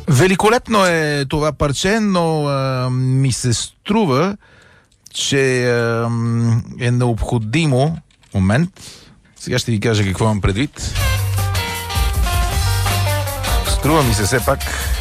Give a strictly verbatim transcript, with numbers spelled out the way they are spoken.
Великолепно е това парче, но а, ми се струва, че а, е необходимо момент. Сега ще ви кажа какво имам предвид. Струва ми се все пак